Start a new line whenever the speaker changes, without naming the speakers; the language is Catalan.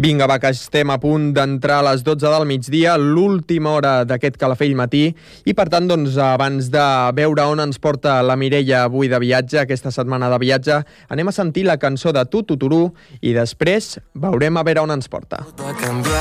Vinga, va, que estem a punt d'entrar a les 12 del migdia, l'última hora d'aquest Calafell matí, i per tant, doncs, abans de veure on ens porta la Mireia avui de viatge, aquesta setmana de viatge, anem a sentir la cançó de Tu, Tuturu, i després veurem a veure on ens porta.